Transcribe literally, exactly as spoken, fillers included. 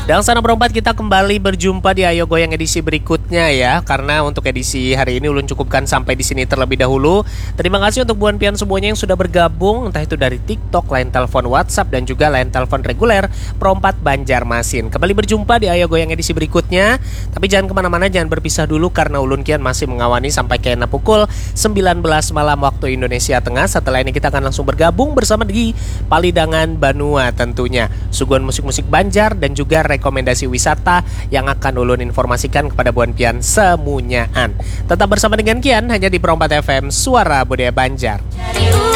Dan sana berempat, kita kembali berjumpa di Ayo Goyang edisi berikutnya ya. Karena untuk edisi hari ini Ulun cukupkan sampai di sini terlebih dahulu. Terima kasih untuk buan pian semuanya yang sudah bergabung, entah itu dari TikTok, line telepon WhatsApp, dan juga line telepon reguler Perempat Banjarmasin. Kembali berjumpa di Ayo Goyang edisi berikutnya. Tapi jangan kemana-mana, jangan berpisah dulu karena Ulun kian masih mengawani sampai kena pukul sembilan belas malam waktu Indonesia Tengah. Setelah ini kita akan langsung bergabung bersama di Palidangan Banua tentunya. Suguhan musik-musik Banjar dan juga rekomendasi wisata yang akan Ulun informasikan kepada buan pian semunyaan. Tetap bersama dengan Kian hanya di Perempat F M, Suara Budaya Banjar.